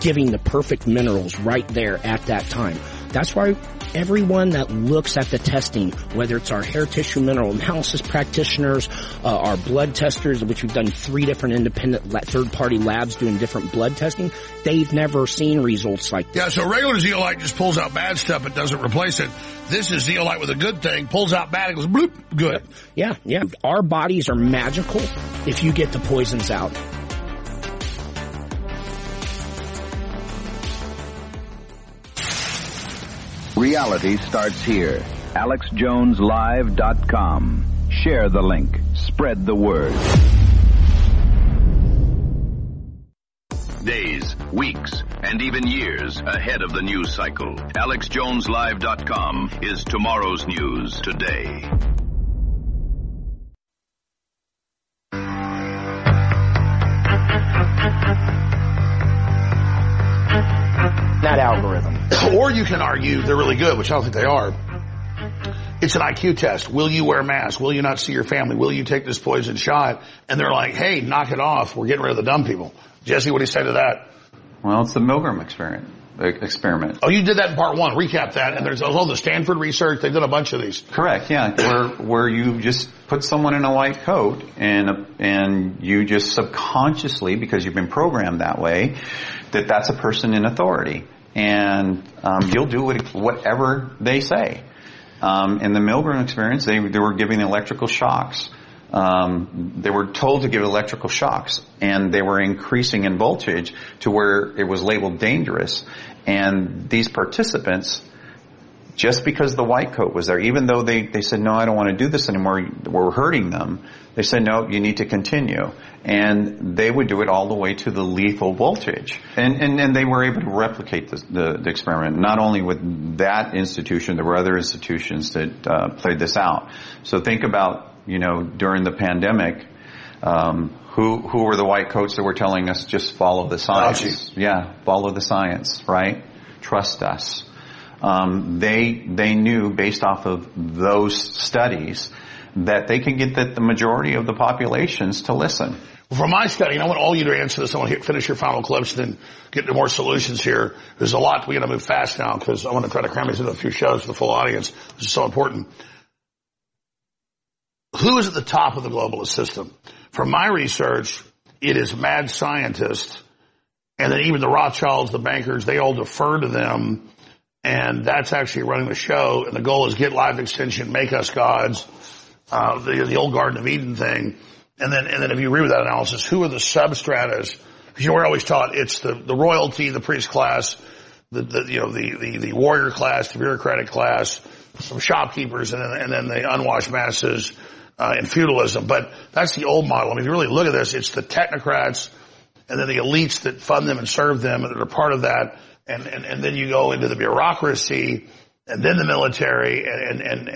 giving the perfect minerals right there at that time. That's why everyone that looks at the testing, whether it's our hair tissue mineral analysis practitioners, our blood testers, which we've done 3 different independent third-party labs doing different blood testing, they've never seen results like that. Yeah, so regular zeolite just pulls out bad stuff. It doesn't replace it. This is zeolite with a good thing, pulls out bad, it goes bloop, good. Yeah. Our bodies are magical if you get the poisons out. Reality starts here. AlexJonesLive.com. Share the link. Spread the word. Days, weeks, and even years ahead of the news cycle. AlexJonesLive.com is tomorrow's news today. That algorithm. Or you can argue they're really good, which I don't think they are. It's an IQ test. Will you wear a mask? Will you not see your family? Will you take this poison shot? And they're like, hey, knock it off. We're getting rid of the dumb people. Jesse, what do you say to that? Well, it's the Milgram experiment. Oh, you did that in part 1. Recap that. And there's all the Stanford research. They've done a bunch of these. Correct, yeah. Where you just put someone in a white coat and you just subconsciously, because you've been programmed that way, that's a person in authority. And you'll do whatever they say. In the Milgram experience, they were giving electrical shocks. They were told to give electrical shocks, and they were increasing in voltage to where it was labeled dangerous. And these participants, just because the white coat was there, even though they said, no, I don't want to do this anymore, we're hurting them, they said, no, you need to continue. And they would do it all the way to the lethal voltage. And they were able to replicate the experiment, not only with that institution, there were other institutions that played this out. So think about, during the pandemic, who were the white coats that were telling us just follow the science? Yeah, follow the science, right? Trust us. They knew based off of those studies that they could get the majority of the populations to listen. From my study, and I want all you to answer this. I want to finish your final clips and then get to more solutions here. There's a lot. We're going to move fast now because I want to try to cram this into a few shows for the full audience. This is so important. Who is at the top of the globalist system? From my research, it is mad scientists, and then even the Rothschilds, the bankers, they all defer to them, and that's actually running the show, and the goal is get life extension, make us gods, the old Garden of Eden thing. And then if you agree with that analysis, who are the substratas? Because we're always taught it's the royalty, the priest class, the warrior class, the bureaucratic class, some shopkeepers, and then the unwashed masses, and feudalism. But that's the old model. I mean, if you really look at this, it's the technocrats and then the elites that fund them and serve them and that are part of that. And then you go into the bureaucracy and then the military and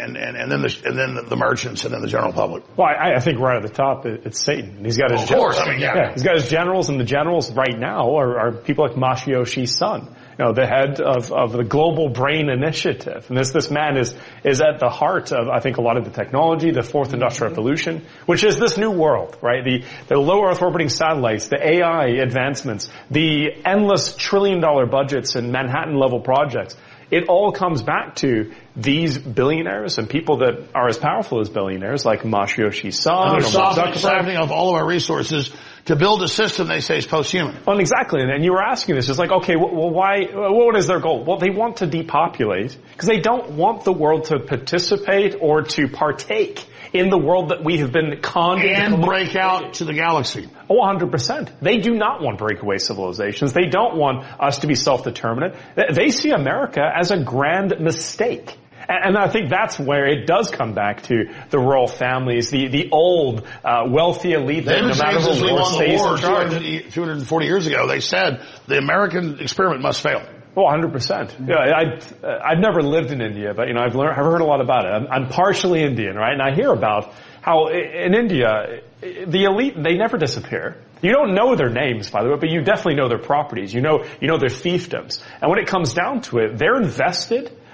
then the merchants and then the general public. Well, I think right at the top it's Satan. He's got his generals. Of course, yeah. He's got his generals, and the generals right now are people like Masayoshi Son, the head of the Global Brain Initiative. And this man is at the heart of, I think, a lot of the technology, the fourth industrial revolution, which is this new world, right? The low Earth orbiting satellites, the AI advancements, the endless trillion-dollar budgets and Manhattan-level projects. It all comes back to these billionaires and people that are as powerful as billionaires, like Masayoshi Son. And they're softening of all of our resources to build a system they say is post-human. Well, exactly. And you were asking this. It's like, okay, well, why, what is their goal? Well, they want to depopulate because they don't want the world to participate or to partake in the world that we have been conned and break out to the galaxy. Oh, 100%. They do not want breakaway civilizations. They don't want us to be self-determinate. They see America as a grand mistake. And I think that's where it does come back to the royal families, the old, wealthy elite that no matter what stays in charge. 240 years ago, they said the American experiment must fail. Oh, 100%. Yeah, I've never lived in India, but I've heard a lot about it. I'm partially Indian, right? And I hear about how in India, the elite, they never disappear. You don't know their names, by the way, but you definitely know their properties. You know their fiefdoms. And when it comes down to it, they're invested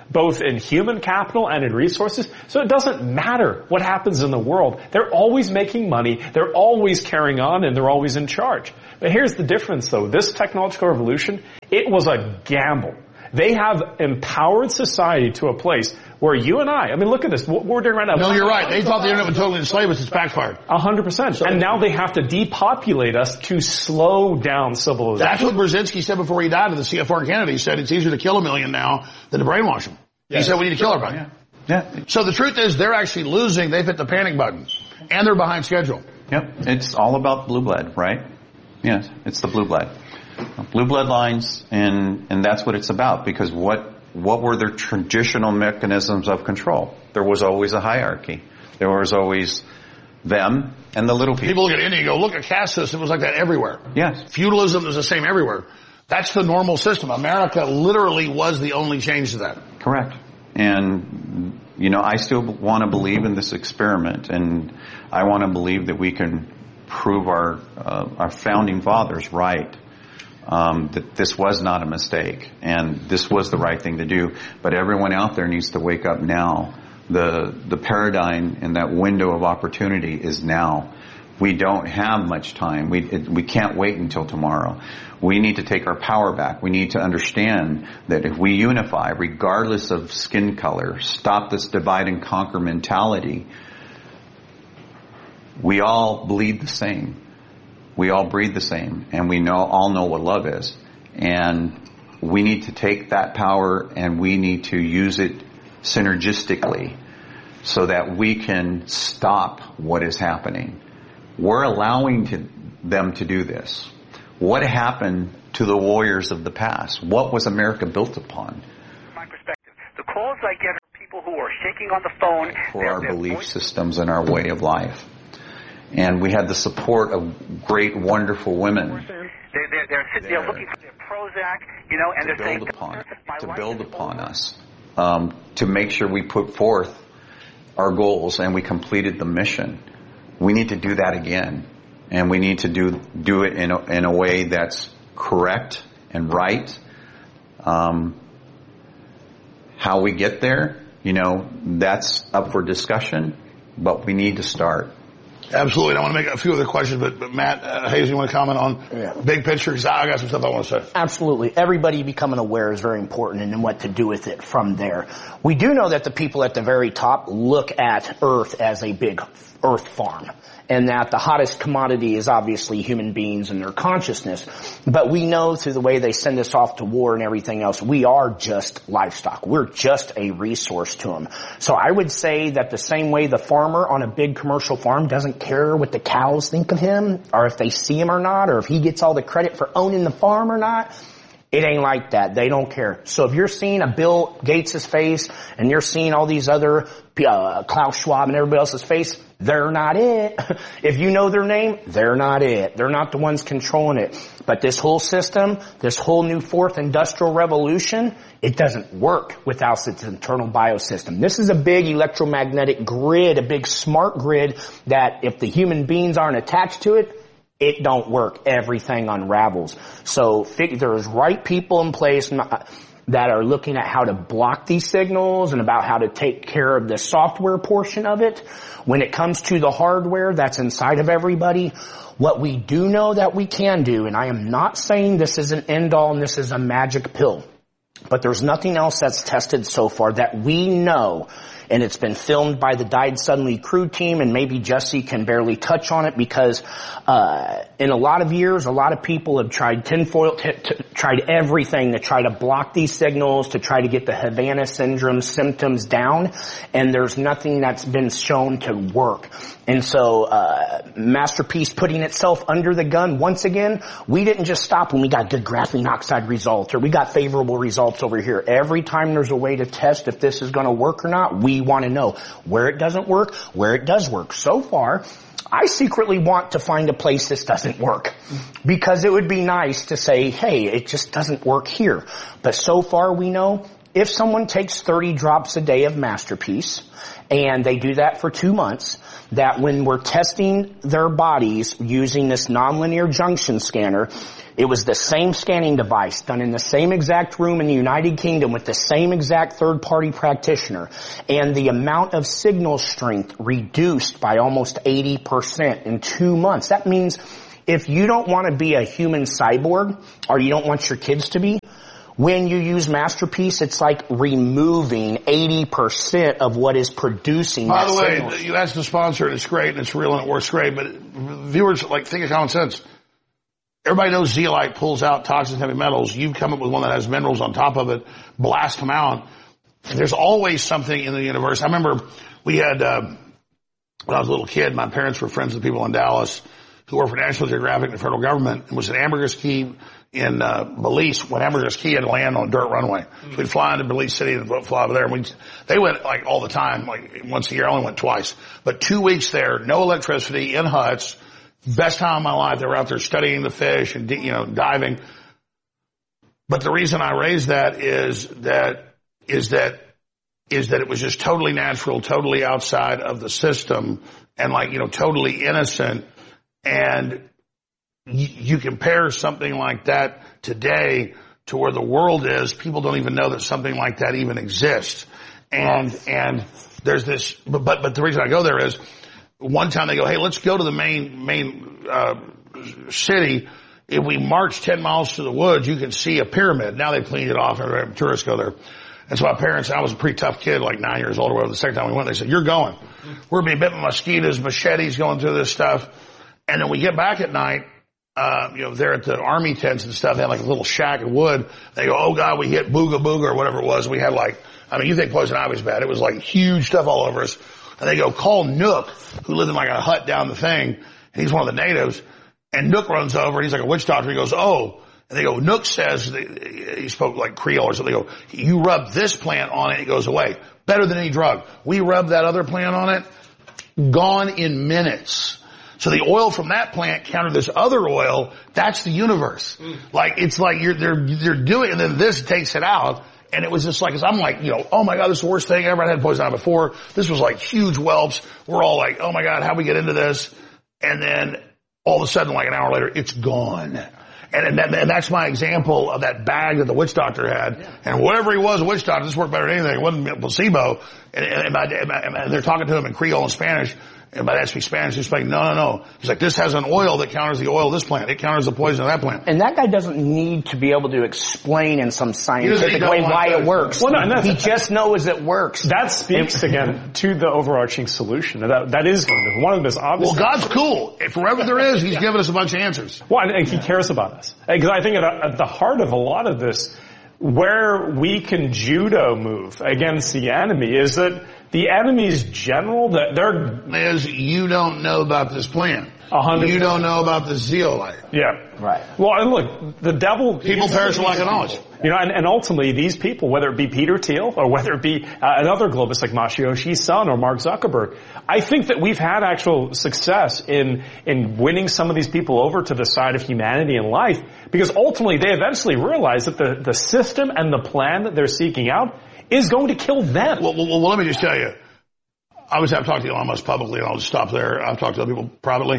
both in human capital and in resources. So it doesn't matter what happens in the world. They're always making money. They're always carrying on, and they're always in charge. But here's the difference, though. This technological revolution, it was a gamble. They have empowered society to a place where you and I mean, look at this. What we're doing right now. No, you're right. They thought the internet would totally enslave us. It's backfired. 100%. And now they have to depopulate us to slow down civilization. That's what Brzezinski said before he died to the CFR Kennedy. He said it's easier to kill 1 million now than to brainwash them. He said we need to kill everybody. Yeah. So the truth is they're actually losing. They've hit the panic button. And they're behind schedule. Yep. It's all about blue blood, right? Yes. It's the blue blood. Blue blood lines, and that's what it's about, because what were their traditional mechanisms of control? There was always a hierarchy. There was always them and the little people. People look at India and go, look, a caste system was like that everywhere. Yes. Feudalism is the same everywhere. That's the normal system. America literally was the only change to that. Correct. And, I still want to believe in this experiment, and I want to believe that we can prove our founding fathers right. That this was not a mistake, and this was the right thing to do. But everyone out there needs to wake up now. The paradigm and that window of opportunity is now. We don't have much time. We can't wait until tomorrow. We need to take our power back. We need to understand that if we unify, regardless of skin color, stop this divide and conquer mentality, we all bleed the same. We all breathe the same, and we all know what love is. And we need to take that power and we need to use it synergistically so that we can stop what is happening. We're allowing them to do this. What happened to the warriors of the past? What was America built upon? From my perspective, the calls I get are people who are shaking on the phone. For our belief systems and our way of life. And we had the support of great, wonderful women. They're sitting there looking for their Prozac, and they're saying, to build upon us, to make sure we put forth our goals and we completed the mission. We need to do that again, and we need to do it in a way that's correct and right. How we get there, that's up for discussion, but we need to start. Absolutely. I want to make a few other questions, but Matt Hayes, you want to comment on big picture? Because I got some stuff I want to say. Absolutely. Everybody becoming aware is very important, and then what to do with it from there. We do know that the people at the very top look at Earth as a big Earth farm, and that the hottest commodity is obviously human beings and their consciousness. But we know through the way they send us off to war and everything else, we are just livestock. We're just a resource to them. So I would say that the same way the farmer on a big commercial farm doesn't care what the cows think of him, or if they see him or not, or if he gets all the credit for owning the farm or not, it ain't like that. They don't care. So if you're seeing a Bill Gates' face and you're seeing all these other Klaus Schwab and everybody else's face, they're not it. If you know their name, they're not it. They're not the ones controlling it. But this whole system, this whole new fourth industrial revolution, it doesn't work without its internal biosystem. This is a big electromagnetic grid, a big smart grid that if the human beings aren't attached to it, it don't work. Everything unravels. So there's right people in place that are looking at how to block these signals and about how to take care of the software portion of it. When it comes to the hardware that's inside of everybody, what we do know that we can do, and I am not saying this is an end all and this is a magic pill, but there's nothing else that's tested so far that we know, and it's been filmed by the Died Suddenly crew team, and maybe Jesse can barely touch on it because in a lot of years, a lot of people have tried tinfoil, tried everything to try to block these signals, to try to get the Havana syndrome symptoms down, and there's nothing that's been shown to work. And so Masterpiece putting itself under the gun once again, we didn't just stop when we got good graphene oxide results or we got favorable results over here. Every time there's a way to test if this is going to work or not, we want to know where it doesn't work, where it does work. So far, I secretly want to find a place this doesn't work because it would be nice to say, hey, it just doesn't work here. But so far we know if someone takes 30 drops a day of Masterpiece, and they do that for 2 months, that when we're testing their bodies using this nonlinear junction scanner, it was the same scanning device done in the same exact room in the United Kingdom with the same exact third-party practitioner, and the amount of signal strength reduced by almost 80% in 2 months. That means if you don't want to be a human cyborg, or you don't want your kids to be, when you use Masterpiece, it's like removing 80% of what is producing By that the way, signal. that's the sponsor, and it's great, and it's real, and it works great, but viewers, like, think of common sense. Everybody knows zeolite pulls out toxins, heavy metals. You come up with one that has minerals on top of it, blast them out. There's always something in the universe. I remember we had, when I was a little kid, my parents were friends with people in Dallas who worked for National Geographic and the federal government, and was at Ambergris Caye in Belize, when Ambergris Caye had to land on a dirt runway. So we'd fly into Belize City and fly over there. And they went like all the time, like once a year. I only went twice. But 2 weeks there, no electricity, in huts. Best time of my life. They were out there studying the fish and, diving. But the reason I raised that is that it was just totally natural, totally outside of the system, and totally innocent. And you compare something like that today to where the world is, people don't even know that something like that even exists. And there's this, but the reason I go there is, one time they go, hey, let's go to the main city. If we march 10 miles to the woods, you can see a pyramid. Now they've cleaned it off and tourists go there. And so my parents, I was a pretty tough kid, like 9 years old or whatever. The second time we went, they said, you're going. We're being bit by mosquitoes, machetes, going through this stuff. And then we get back at night, they're at the army tents and stuff. They had like a little shack of wood. They go, oh God, we hit booga booga or whatever it was. We had you think poison ivy's bad. It was like huge stuff all over us. And they go, call Nook, who lived in like a hut down the thing. And he's one of the natives. And Nook runs over, and he's like a witch doctor. He goes, oh. And they go, Nook says, he spoke like Creole or something. They go, you rub this plant on it, it goes away. Better than any drug. We rub that other plant on it, gone in minutes. So the oil from that plant countered this other oil. That's the universe. Like, it's like they're doing it, and then this takes it out. And it was just like, I'm like, oh my God, this is the worst thing ever. I had poison ivy before. This was like huge whelps. We're all like, oh my God, how'd we get into this? And then all of a sudden, like an hour later, it's gone. And that's my example of that bag that the witch doctor had. Yeah. And whatever he was, a witch doctor, this worked better than anything. It wasn't placebo. And they're talking to him in Creole and Spanish. And by that speak Spanish, he's like, no. He's like, this has an oil that counters the oil of this plant. It counters the poison of that plant. And that guy doesn't need to be able to explain in some scientific way why it works. Well, no, he just knows it works. That speaks, again, to the overarching solution. That is one of them is obvious. Well, God's cool. If wherever there is, He's given us a bunch of answers. Well, and He cares about us. Because I think at the heart of a lot of this, where we can judo move against the enemy is that the enemy's general, you don't know about this plant. 100%. You don't know about the zeolite. Yeah. Right. Well, and look, the devil... People perish for lack of knowledge. And ultimately these people, whether it be Peter Thiel or whether it be another globist like Masayoshi Son or Mark Zuckerberg, I think that we've had actual success in winning some of these people over to the side of humanity and life, because ultimately they eventually realize that the system and the plan that they're seeking out is going to kill them. Well, let me just tell you. Obviously, I've talked to Elon Musk publicly, and I'll just stop there. I've talked to other people privately.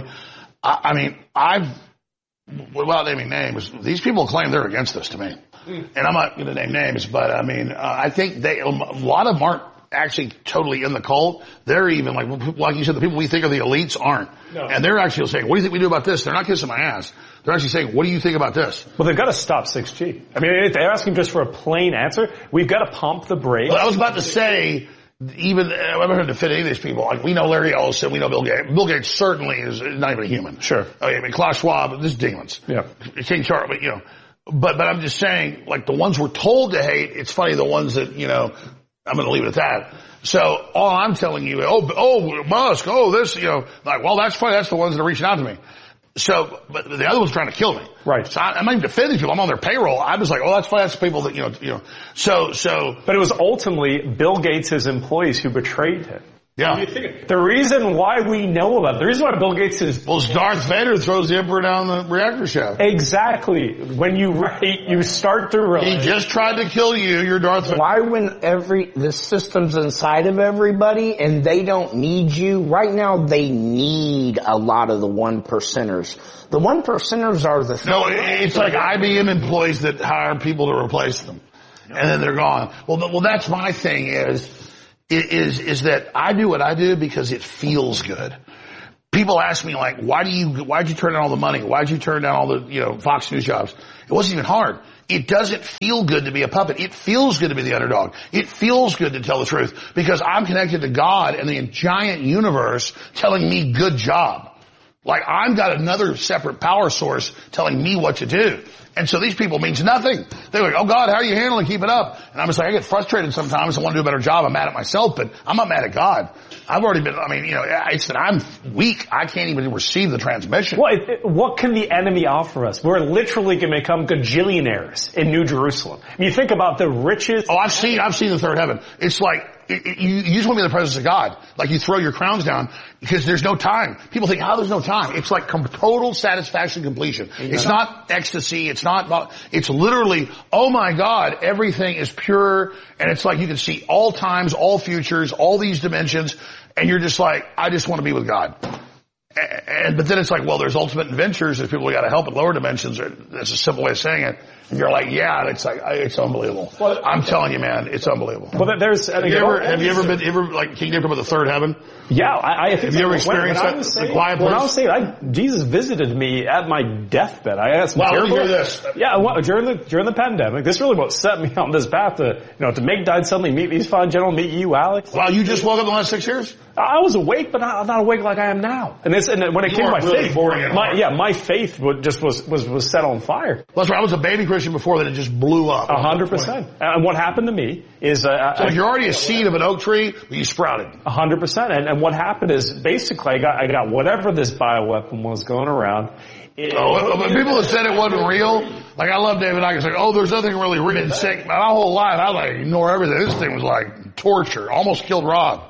Without naming names, these people claim they're against this to me. And I'm not going to name names, but I think a lot of them aren't actually totally in the cult. They're even like you said, the people we think are the elites aren't. No. And they're actually saying, what do you think we do about this? They're not kissing my ass. They're actually saying, what do you think about this? Well, they've got to stop 6G. If they're asking just for a plain answer, we've got to pump the brakes. Well, I was about to say, I'm not going to defend any of these people. Like, we know Larry Ellison, we know Bill Gates. Bill Gates certainly is not even a human. Sure. Klaus Schwab, this is demons. Yeah. King Charles, but I'm just saying, like, the ones we're told to hate, it's funny, the ones that, I'm going to leave it at that. So all I'm telling you, Musk, this, well, that's funny. That's the ones that are reaching out to me. So, but the other one's trying to kill me. Right. So I'm not even defending people. I'm on their payroll. I'm just like, that's funny. That's the people that, So. But it was ultimately Bill Gates' employees who betrayed him. Yeah. The reason why we know about it, the reason why Bill Gates is... Well, Darth Vader throws the Emperor down the reactor shaft. Exactly. When you start to realize... He just tried to kill you, you're Darth Vader. Why when the system's inside of everybody and they don't need you? Right now they need a lot of the 1%ers. The 1%ers are the... No, it's like IBM employees that hire people to replace them. And then they're gone. Well, that's my thing is that I do what I do because it feels good. People ask me like, why'd you turn down all the money? Why'd you turn down all the, Fox News jobs? It wasn't even hard. It doesn't feel good to be a puppet. It feels good to be the underdog. It feels good to tell the truth because I'm connected to God and the giant universe telling me good job. Like I've got another separate power source telling me what to do. And so these people means nothing. They're like, oh God, how are you handling? Keep it up. And I'm just like, I get frustrated sometimes. I want to do a better job. I'm mad at myself, but I'm not mad at God. I've already been, it's that I'm weak. I can't even receive the transmission. Well, what can the enemy offer us? We're literally going to become gajillionaires in New Jerusalem. I mean, you think about the richest. Oh, I've seen the third heaven. It's like, you just want to be in the presence of God. Like you throw your crowns down because there's no time. People think, there's no time. It's like total satisfaction completion. Yeah. It's not ecstasy. It's literally, oh my God, everything is pure. And it's like you can see all times, all futures, all these dimensions. And you're just like, I just want to be with God. But then it's like, well, there's ultimate adventures. There's people who got to help in lower dimensions. That's a simple way of saying it. And you're like, yeah, it's like, it's unbelievable. Well, I'm telling you, man, it's unbelievable. Well, have you ever been like King Jacob of the third heaven? Yeah, I think have you ever experienced that? The quiet place? When I was saying, Jesus visited me at my deathbed. I had some terrible. Let me hear this. Yeah, during the pandemic, this really what set me on this path to make God suddenly meet me, fine general, meet you, Alex. Wow, you just woke up in the last 6 years? I was awake, but not awake like I am now. And when it came to my faith, my faith was set on fire. Well, that's right. I was a baby Christian before that. It just blew up. 100%. And what happened to me is, so you're already a seed of an oak tree, but you sprouted. 100%. And what happened is basically I got whatever this bioweapon was going around. But people that said it wasn't real, like I love David Icke, like, there's nothing really real. Sick. My whole life, I like ignore everything. This thing was like torture. Almost killed Rob.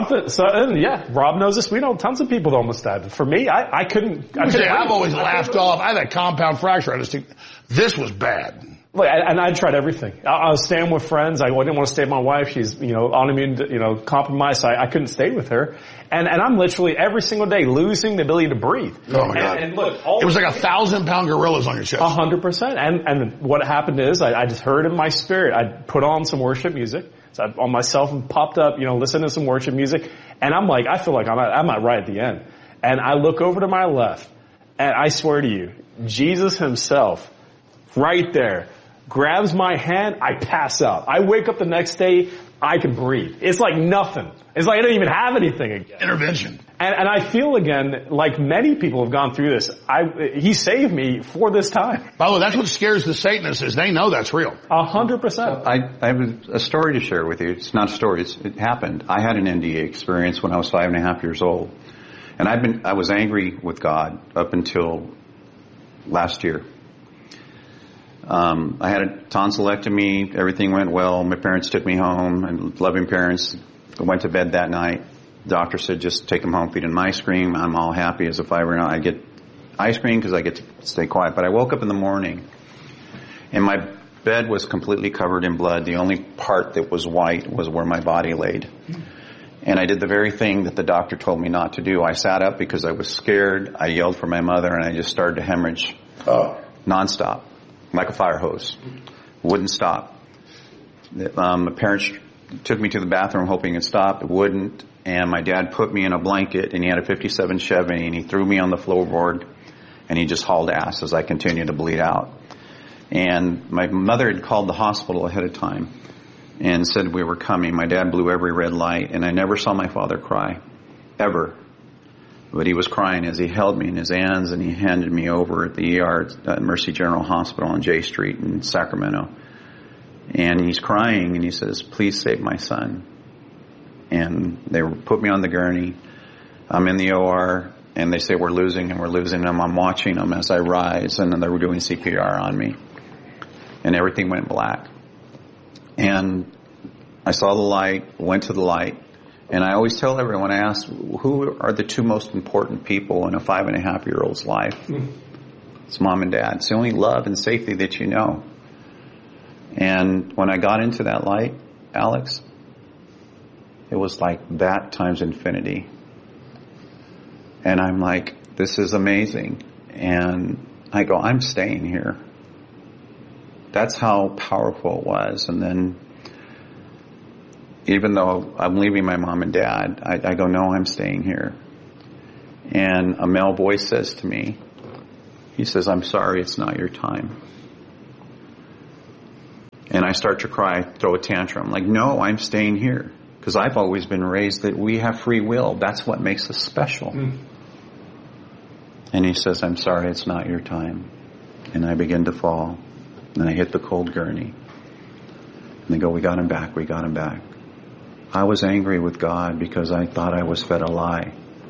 Rob knows this. We know tons of people that almost died. For me, I couldn't. I've always laughed off. I had that compound fracture. I just think this was bad. And I tried everything. I was staying with friends. I didn't want to stay with my wife. She's, autoimmune, compromised. So I couldn't stay with her. And I'm literally every single day losing the ability to breathe. Oh my God. And look, it was like 1,000-pound gorillas on your chest. 100%. And what happened is I just heard in my spirit. I put on some worship music. So on my cell phone popped up, listening to some worship music. And I'm like, I feel like I'm not right at the end. And I look over to my left and I swear to you, Jesus himself right there grabs my hand, I pass out. I wake up the next day, I can breathe. It's like nothing. It's like I don't even have anything again. Intervention. And I feel again, like many people have gone through this, he saved me for this time. By the way, that's what scares the Satanists is they know that's real. 100%. I have a story to share with you. It's not a story, it happened. I had an NDA experience when I was 5.5 years old. And I was angry with God up until last year. I had a tonsillectomy. Everything went well. My parents took me home, and loving parents. I went to bed that night. The doctor said, just take him home, feed him ice cream. I'm all happy as if I get ice cream because I get to stay quiet. But I woke up in the morning, and my bed was completely covered in blood. The only part that was white was where my body laid. And I did the very thing that the doctor told me not to do. I sat up because I was scared. I yelled for my mother, and I just started to hemorrhage nonstop. Like a fire hose. Wouldn't stop. My parents took me to the bathroom hoping it'd stop. It wouldn't. And my dad put me in a blanket, and he had a 57 Chevy, and he threw me on the floorboard, and he just hauled ass as I continued to bleed out. And my mother had called the hospital ahead of time and said we were coming. My dad blew every red light, and I never saw my father cry. Ever. But he was crying as he held me in his hands, and he handed me over at the ER at Mercy General Hospital on J Street in Sacramento. And he's crying, and he says, please save my son. And they put me on the gurney. I'm in the OR, and they say we're losing him. I'm watching him as I rise, and then they were doing CPR on me. And everything went black. And I saw the light, went to the light, And I always tell everyone, I ask, who are the two most important people in a 5.5-year-old's life? It's mom and dad. It's the only love and safety that you know. And when I got into that light, Alex, it was like that times infinity. And I'm like, this is amazing. And I go, I'm staying here. That's how powerful it was. And then, even though I'm leaving my mom and dad, I go, no, I'm staying here. And a male voice says to me, he says, I'm sorry, it's not your time. And I start to cry, throw a tantrum. Like, no, I'm staying here. Because I've always been raised that we have free will. That's what makes us special. And he says, I'm sorry, it's not your time. And I begin to fall. And I hit the cold gurney. And they go, we got him back, we got him back. I was angry with God because I thought I was fed a lie.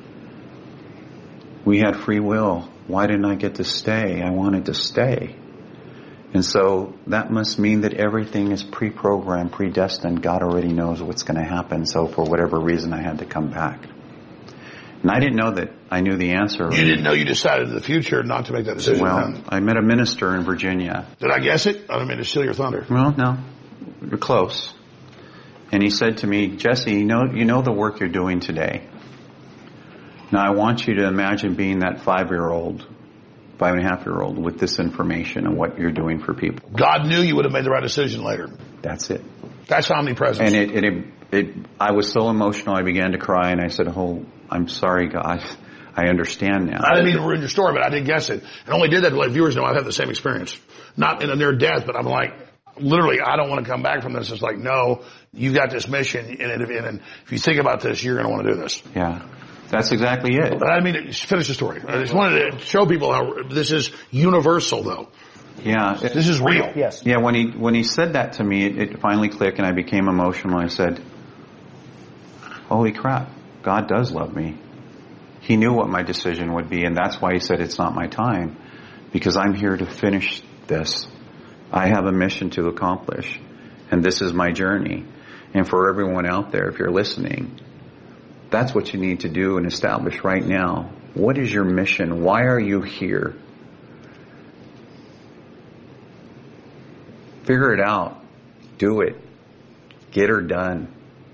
We had free will. Why didn't I get to stay? I wanted to stay. And so that must mean that everything is pre-programmed, predestined. God already knows what's going to happen. So for whatever reason, I had to come back. And I didn't know that I knew the answer. You didn't know you decided in the future not to make that decision? Well, I met a minister in Virginia. Did I guess it? I don't mean to steal your thunder. Well, no. You're close. And he said to me, Jesse, you know the work you're doing today. Now I want you to imagine being that 5.5-year-old with this information and what you're doing for people. God knew you would have made the right decision later. That's it. That's omnipresence. And I was so emotional, I began to cry, and I said, oh, I'm sorry, God. I understand now. I didn't mean to ruin your story, but I did guess it. And only did that to let viewers know I've had the same experience. Not in a near death, but I'm like, literally, I don't want to come back from this. It's like, no, you got this mission, and if you think about this, you're going to want to do this. Yeah. That's exactly it. But I mean, finish the story. I just wanted to show people how this is universal, though. Yeah. This is real. Yes. Yeah, when he said that to me, it finally clicked, and I became emotional. I said, holy crap, God does love me. He knew what my decision would be, and that's why he said it's not my time, because I'm here to finish this. I have a mission to accomplish, and this is my journey. And for everyone out there, if you're listening, that's what you need to do and establish right now. What is your mission? Why are you here? Figure it out. Do it. Get her done.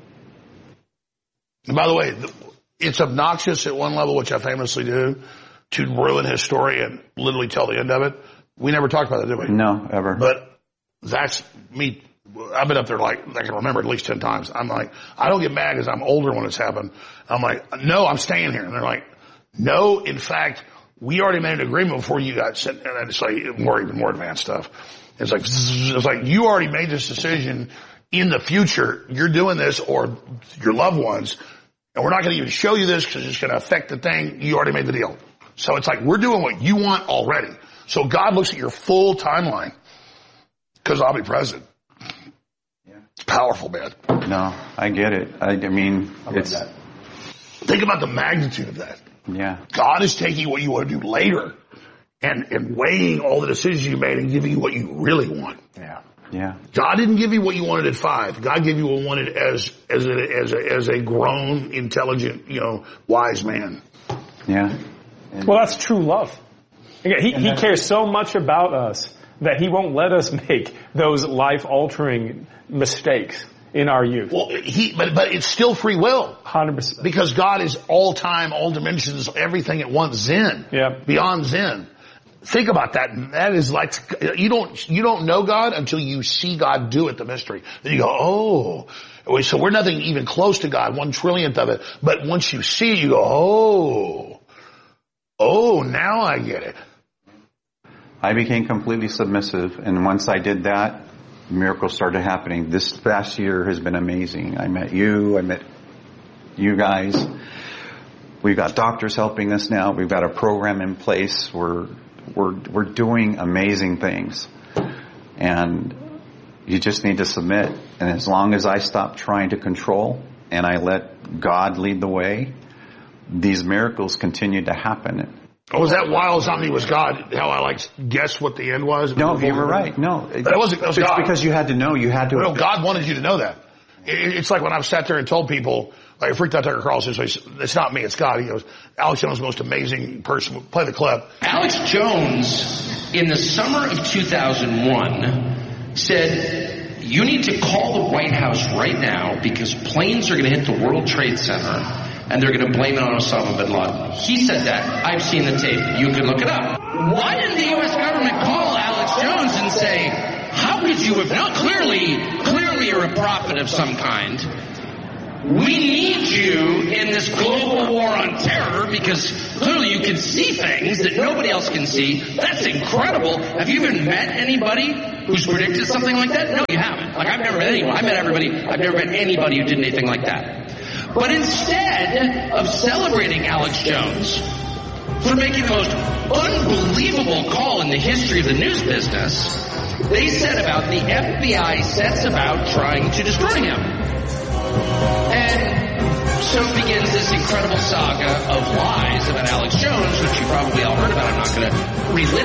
And by the way, it's obnoxious at one level, which I famously do, to ruin his story and literally tell the end of it. We never talked about that, did we? No, ever. But that's me. I've been up there like, I can remember at least 10 times. I'm like, I don't get mad because I'm older when it's happened. I'm like, no, I'm staying here. And they're like, no, in fact, we already made an agreement before you got sent. And it's like even more advanced stuff. It's like you already made this decision. In the future, you're doing this, or your loved ones, and we're not going to even show you this because it's going to affect the thing. You already made the deal. So it's like we're doing what you want already. So God looks at your full timeline because I'll be present. It's powerful, man. No, I get it. I mean, it's... Think about the magnitude of that. Yeah. God is taking what you want to do later and weighing all the decisions you made and giving you what you really want. Yeah. Yeah. God didn't give you what you wanted at 5. God gave you what you wanted as a grown, intelligent, wise man. Yeah. Well, that's true love. He cares so much about us that he won't let us make those life-altering mistakes in our youth. Well, but it's still free will. 100%. Because God is all time, all dimensions, everything at once, Zen. Yeah. Beyond Zen. Think about that. That is like, you don't know God until you see God do it, the mystery. Then you go, oh. So we're nothing even close to God, 1/1,000,000th of it. But once you see it, you go, oh, now I get it. I became completely submissive, and once I did that, miracles started happening. This past year has been amazing. I met you you guys. We've got doctors helping us now. We've got a program in place. We're doing amazing things. And you just need to submit. And as long as I stop trying to control and I let God lead the way, these miracles continue to happen. Oh, was that while Omni was God, how I guessed what the end was? No, you were right. No. But it was God. Because you had to know. You had to. No, God wanted you to know that. It's like when I've sat there and told people, Like, freaked out Tucker Carlson, so it's not me, it's God. He goes, Alex Jones is the most amazing person. Play the clip. Alex Jones, in the summer of 2001, said, you need to call the White House right now because planes are going to hit the World Trade Center and they're going to blame it on Osama bin Laden. He said that. I've seen the tape. You can look it up. Why didn't the U.S. government call Alex Jones and say, how could you have known? Clearly you're a prophet of some kind. We need you in this global war on terror because clearly you can see things that nobody else can see. That's incredible. Have you even met anybody who's predicted something like that? No, you haven't. Like, I've never met anyone. I met everybody. I've never met anybody who did anything like that. But instead of celebrating Alex Jones for making the most unbelievable call in the history of the news business, they said about the FBI sets about trying to destroy him. And so begins this incredible saga of lies about Alex Jones, which you probably all heard about. I'm not going to relive